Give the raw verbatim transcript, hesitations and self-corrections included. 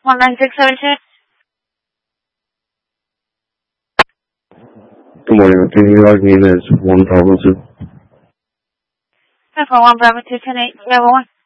one nine six seven two. Good morning. The New York name is one Bravo two. For one Bravo two ten eight, Bravo one.